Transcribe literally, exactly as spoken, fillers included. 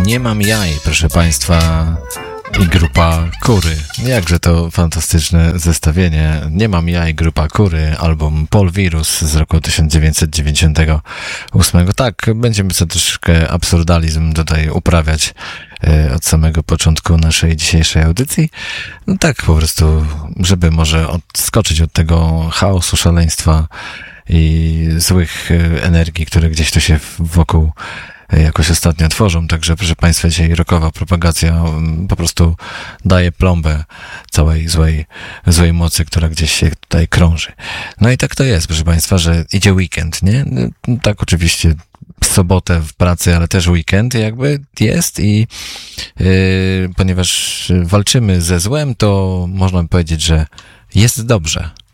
Nie mam jaj, proszę Państwa, i grupa Kury. Jakże to fantastyczne zestawienie. Nie mam jaj, grupa Kury, album Polwirus z roku tysiąc dziewięćset dziewięćdziesiątego ósmego. Tak, będziemy sobie troszeczkę absurdalizm tutaj uprawiać e, od samego początku naszej dzisiejszej audycji. No tak po prostu, żeby może odskoczyć od tego chaosu, szaleństwa i złych e, energii, które gdzieś tu się wokół jakoś ostatnio tworzą, także proszę Państwa, dzisiaj rockowa propagacja po prostu daje plombę całej złej, złej mocy, która gdzieś się tutaj krąży. No i tak to jest, proszę Państwa, że idzie weekend, nie? Tak oczywiście w sobotę w pracy, ale też weekend jakby jest i yy, ponieważ walczymy ze złem, to można powiedzieć, że jest dobrze.